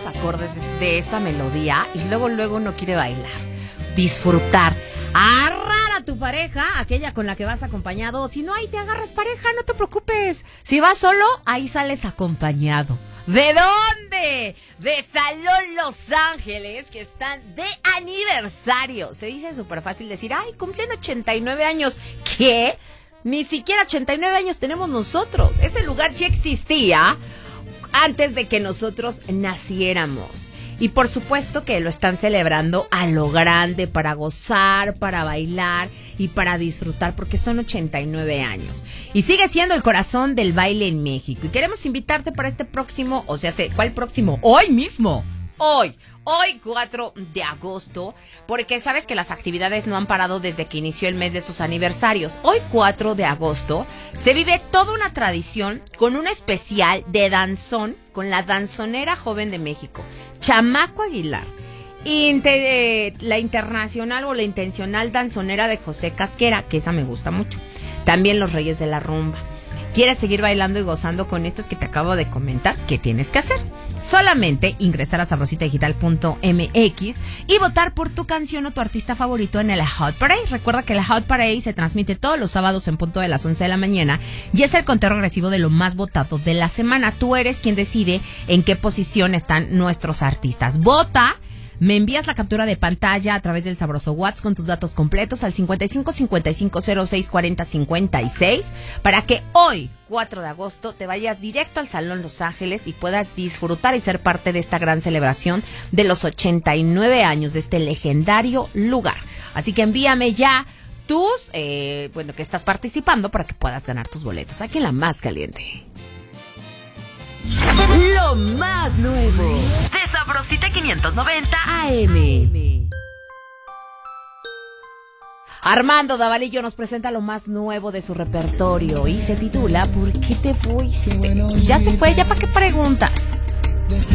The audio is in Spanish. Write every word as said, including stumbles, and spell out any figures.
los acordes de, de esa melodía y luego, luego uno quiere bailar, disfrutar, agarrar a tu pareja, aquella con la que vas acompañado. Si no, ahí te agarras pareja, no te preocupes. Si vas solo, ahí sales acompañado. ¿De dónde? De Salón Los Ángeles, que están de aniversario. Se dice súper fácil decir, ay, cumplen ochenta y nueve años. ¿Qué? Ni siquiera ochenta y nueve años tenemos nosotros. Ese lugar ya existía antes de que nosotros naciéramos. Y por supuesto que lo están celebrando a lo grande, para gozar, para bailar y para disfrutar, porque son ochenta y nueve años. Y sigue siendo el corazón del baile en México. Y queremos invitarte para este próximo, o sea, ¿cuál próximo? Hoy mismo. Hoy, hoy cuatro de agosto, porque sabes que las actividades no han parado desde que inició el mes de sus aniversarios. Hoy cuatro de agosto se vive toda una tradición con un especial de danzón con la danzonera joven de México, Chamaco Aguilar, Inter, la internacional o la intencional danzonera de José Casquera, que esa me gusta mucho. También los Reyes de la Rumba. ¿Quieres seguir bailando y gozando con estos que te acabo de comentar? ¿Qué tienes que hacer? Solamente ingresar a sabrosita digital punto m x y votar por tu canción o tu artista favorito en el Hot Parade. Recuerda que el Hot Parade se transmite todos los sábados en punto de las once de la mañana y es el conteo regresivo de lo más votado de la semana. Tú eres quien decide en qué posición están nuestros artistas. Vota. Me envías la captura de pantalla a través del sabroso WhatsApp con tus datos completos al cincuenta y cinco cincuenta y cinco cero seis cuarenta cincuenta y seis para que hoy, cuatro de agosto, te vayas directo al Salón Los Ángeles y puedas disfrutar y ser parte de esta gran celebración de los ochenta y nueve años de este legendario lugar. Así que envíame ya tus, eh, bueno, que estás participando para que puedas ganar tus boletos aquí en La Más Caliente. Lo más nuevo de Sabrosita quinientos noventa A M. Armando Davalillo nos presenta lo más nuevo de su repertorio y se titula ¿Por qué te fuiste? Ya se fue, ya para qué preguntas.